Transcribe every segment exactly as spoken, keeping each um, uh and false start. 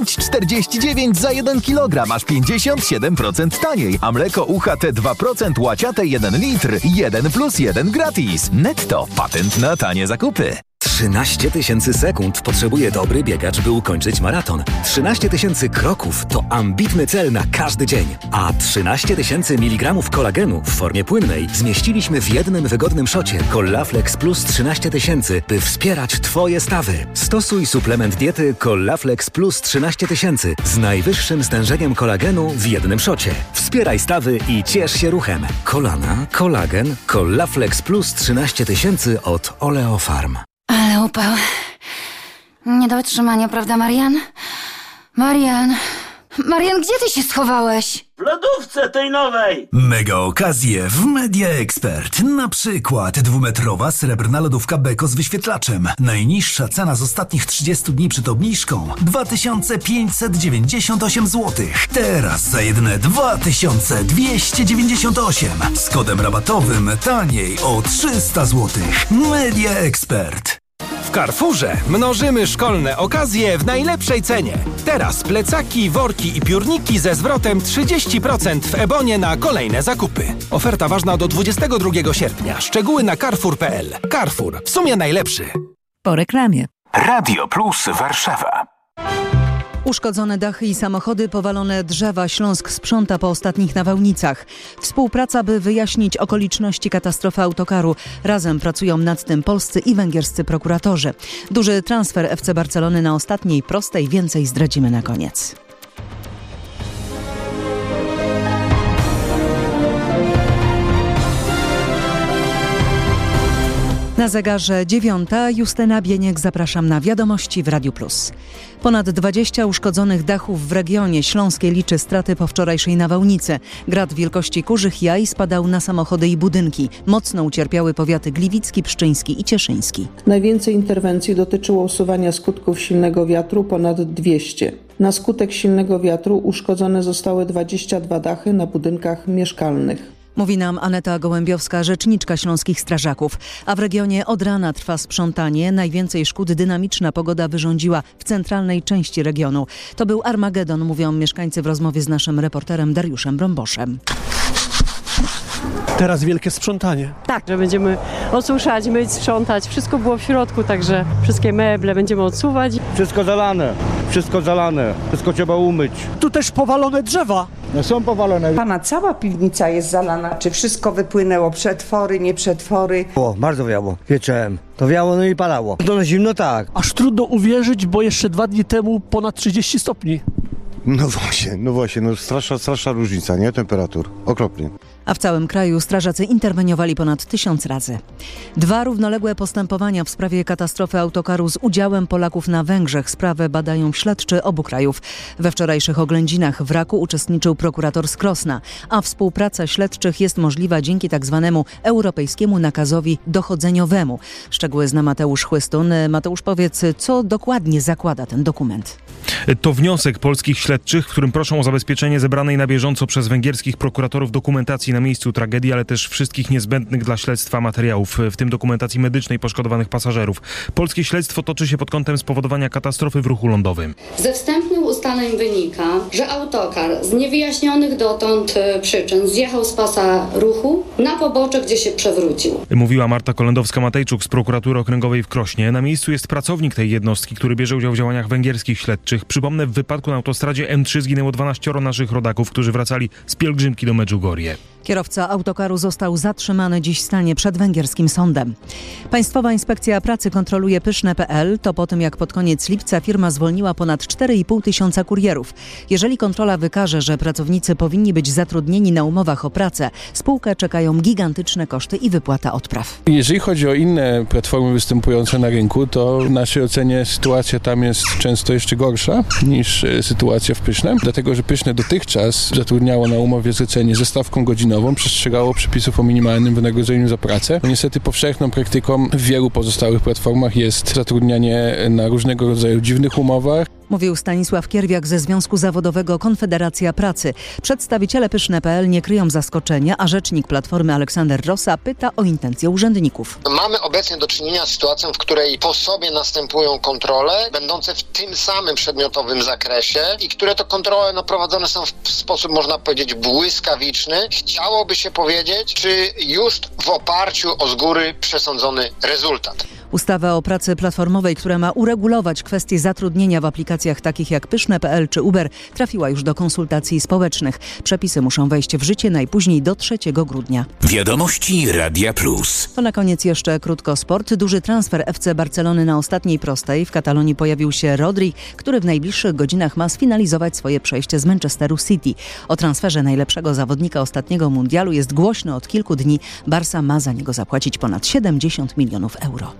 czterdzieści dziewięć za jeden kilogram, aż pięćdziesiąt siedem procent taniej, a mleko U H T dwa procent łaciate jeden litr, jeden plus jeden gratis. Netto, patent na tanie zakupy. trzynaście tysięcy sekund potrzebuje dobry biegacz, by ukończyć maraton. trzynaście tysięcy kroków to ambitny cel na każdy dzień. A trzynaście tysięcy miligramów kolagenu w formie płynnej zmieściliśmy w jednym wygodnym szocie Collaflex Plus trzynaście tysięcy, by wspierać Twoje stawy. Stosuj suplement diety Collaflex Plus trzynaście tysięcy z najwyższym stężeniem kolagenu w jednym szocie. Wspieraj stawy i ciesz się ruchem. Kolana, kolagen, Collaflex Plus trzynaście tysięcy od Oleofarm. Ale upał. Nie do wytrzymania, prawda, Marian? Marian... Marian, gdzie ty się schowałeś? W lodówce tej nowej! Mega okazje w Media Expert. Na przykład dwumetrowa srebrna lodówka Beko z wyświetlaczem. Najniższa cena z ostatnich trzydziestu dni przed obniżką dwa tysiące pięćset dziewięćdziesiąt osiem złotych. Teraz za jedyne dwa tysiące dwieście dziewięćdziesiąt osiem. Z kodem rabatowym taniej o trzysta złotych. Media Expert. W Carrefourze mnożymy szkolne okazje w najlepszej cenie. Teraz plecaki, worki i piórniki ze zwrotem trzydzieści procent w Ebonie na kolejne zakupy. Oferta ważna do dwudziestego drugiego sierpnia. Szczegóły na carrefour kropka p l. Carrefour. W sumie najlepszy. Po reklamie. Radio Plus Warszawa. Uszkodzone dachy i samochody, powalone drzewa. Śląsk sprząta po ostatnich nawałnicach. Współpraca, by wyjaśnić okoliczności katastrofy autokaru. Razem pracują nad tym polscy i węgierscy prokuratorzy. Duży transfer F C Barcelony na ostatniej prostej. Więcej zdradzimy na koniec. Na zegarze dziewiąta. Justyna Bieniek, zapraszam na wiadomości w Radiu Plus. Ponad dwadzieścia uszkodzonych dachów w regionie. Śląskie liczy straty po wczorajszej nawałnicy. Grad wielkości kurzych jaj spadał na samochody i budynki. Mocno ucierpiały powiaty gliwicki, pszczyński i cieszyński. Najwięcej interwencji dotyczyło usuwania skutków silnego wiatru, ponad dwieście. Na skutek silnego wiatru uszkodzone zostały dwadzieścia dwa dachy na budynkach mieszkalnych. Mówi nam Aneta Gołębiowska, rzeczniczka śląskich strażaków. A w regionie od rana trwa sprzątanie. Najwięcej szkód dynamiczna pogoda wyrządziła w centralnej części regionu. To był Armagedon, mówią mieszkańcy w rozmowie z naszym reporterem Dariuszem Brąboszem. Teraz wielkie sprzątanie. Tak, że będziemy osuszać, myć, sprzątać. Wszystko było w środku, także wszystkie meble będziemy odsuwać. Wszystko zalane, wszystko zalane, wszystko trzeba umyć. Tu też powalone drzewa. No są powalone. Pana cała piwnica jest zalana. Czy wszystko wypłynęło? Przetwory, nie przetwory? O, bardzo wiało. Wieczorem. To wiało, no i palało. To na zimno tak. Aż trudno uwierzyć, bo jeszcze dwa dni temu ponad trzydzieści stopni. No właśnie, no właśnie, no straszna, straszna różnica, nie? Temperatur. Okropnie. A w całym kraju strażacy interweniowali ponad tysiąc razy. Dwa równoległe postępowania w sprawie katastrofy autokaru z udziałem Polaków na Węgrzech. Sprawę badają śledczy obu krajów. We wczorajszych oględzinach wraku uczestniczył prokurator z Krosna, a współpraca śledczych jest możliwa dzięki tak zwanemu europejskiemu nakazowi dochodzeniowemu. Szczegóły zna Mateusz Chłystun. Mateusz, powiedz, co dokładnie zakłada ten dokument? To wniosek polskich śledczych, w którym proszą o zabezpieczenie zebranej na bieżąco przez węgierskich prokuratorów dokumentacji na miejscu tragedii, ale też wszystkich niezbędnych dla śledztwa materiałów, w tym dokumentacji medycznej poszkodowanych pasażerów. Polskie śledztwo toczy się pod kątem spowodowania katastrofy w ruchu lądowym. Ze wstępnych ustaleń wynika, że autokar z niewyjaśnionych dotąd przyczyn zjechał z pasa ruchu na pobocze, gdzie się przewrócił. Mówiła Marta Kolendowska-Matejczuk z prokuratury okręgowej w Krośnie. Na miejscu jest pracownik tej jednostki, który bierze udział w działaniach węgierskich śledczych. Przypomnę, w wypadku na autostradzie M trzy zginęło dwanaścioro naszych rodaków, którzy wracali z pielgrzymki do Medjugorje. Kierowca autokaru został zatrzymany, dziś stanie przed węgierskim sądem. Państwowa Inspekcja Pracy kontroluje pyszne kropka p l. To po tym, jak pod koniec lipca firma zwolniła ponad cztery i pół tysiąca kurierów. Jeżeli kontrola wykaże, że pracownicy powinni być zatrudnieni na umowach o pracę, spółkę czekają gigantyczne koszty i wypłata odpraw. Jeżeli chodzi o inne platformy występujące na rynku, to w naszej ocenie sytuacja tam jest często jeszcze gorsza niż sytuacja w Pyszne, dlatego że Pyszne dotychczas zatrudniało na umowie zlecenie ze stawką godzinową, przestrzegało przepisów o minimalnym wynagrodzeniu za pracę. No niestety powszechną praktyką w wielu pozostałych platformach jest zatrudnianie na różnego rodzaju dziwnych umowach. Mówił Stanisław Kierwiak ze Związku Zawodowego Konfederacja Pracy. Przedstawiciele Pyszne kropka pe el nie kryją zaskoczenia, a rzecznik Platformy Aleksander Rosa pyta o intencje urzędników. Mamy obecnie do czynienia z sytuacją, w której po sobie następują kontrole, będące w tym samym przedmiotowym zakresie i które to kontrole no, prowadzone są w sposób, można powiedzieć, błyskawiczny. Chciałoby się powiedzieć, czy już w oparciu o z góry przesądzony rezultat. Ustawa o pracy platformowej, która ma uregulować kwestie zatrudnienia w aplikacjach takich jak Pyszne kropka pe el czy Uber, trafiła już do konsultacji społecznych. Przepisy muszą wejść w życie najpóźniej do trzeciego grudnia. Wiadomości Radia Plus. To na koniec jeszcze krótko sport. Duży transfer F C Barcelony na ostatniej prostej. W Katalonii pojawił się Rodri, który w najbliższych godzinach ma sfinalizować swoje przejście z Manchesteru City. O transferze najlepszego zawodnika ostatniego mundialu jest głośno od kilku dni. Barca ma za niego zapłacić ponad siedemdziesiąt milionów euro.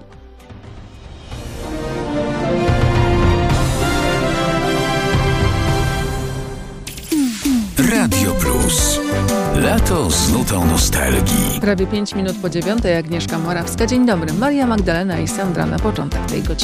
Radio Plus. Lato z nutą nostalgii. Prawie pięć minut po dziewiątej. Agnieszka Morawska. Dzień dobry. Maria Magdalena i Sandra na początek tej godziny.